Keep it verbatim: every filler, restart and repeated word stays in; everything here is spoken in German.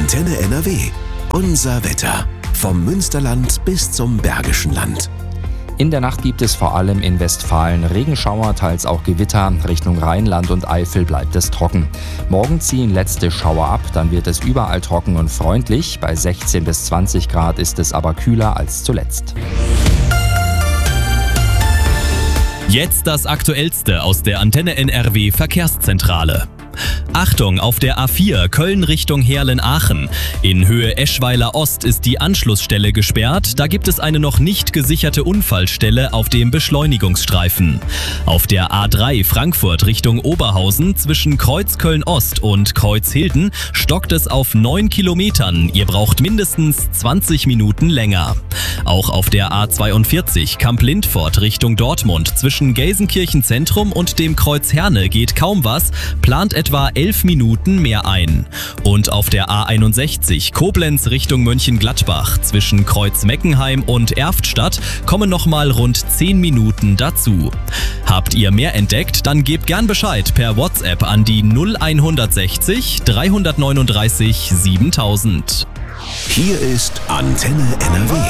Antenne N R W. Unser Wetter. Vom Münsterland bis zum Bergischen Land. In der Nacht gibt es vor allem in Westfalen Regenschauer, teils auch Gewitter. Richtung Rheinland und Eifel bleibt es trocken. Morgen ziehen letzte Schauer ab, dann wird es überall trocken und freundlich. Bei sechzehn bis zwanzig Grad ist es aber kühler als zuletzt. Jetzt das Aktuellste aus der Antenne N R W Verkehrszentrale. Achtung, auf der A vier Köln Richtung Heerlen-Aachen. In Höhe Eschweiler Ost ist die Anschlussstelle gesperrt. Da gibt es eine noch nicht gesicherte Unfallstelle auf dem Beschleunigungsstreifen. Auf der A drei Frankfurt Richtung Oberhausen zwischen Kreuzköln Ost und Kreuzhilden stockt es auf neun Kilometern. Ihr braucht mindestens zwanzig Minuten länger. Auch auf der A zweiundvierzig Kamp-Lindfort Richtung Dortmund zwischen Gelsenkirchen Zentrum und dem Kreuz Herne geht kaum was, plant etwa elf Minuten mehr ein. Und auf der A einundsechzig Koblenz Richtung Mönchengladbach zwischen Kreuz Meckenheim und Erftstadt kommen nochmal rund zehn Minuten dazu. Habt ihr mehr entdeckt? Dann gebt gern Bescheid per WhatsApp an die null hundertsechzig dreihundertneununddreißig siebentausend. Hier ist Antenne N R W.